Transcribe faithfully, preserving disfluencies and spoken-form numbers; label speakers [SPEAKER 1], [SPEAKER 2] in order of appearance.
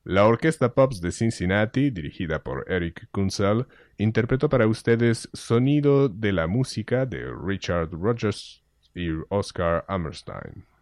[SPEAKER 1] La Orquesta Pops de Cincinnati, dirigida por Eric Kunzel, interpretó para ustedes Sonido de la música de Richard Rodgers y Oscar Hammerstein.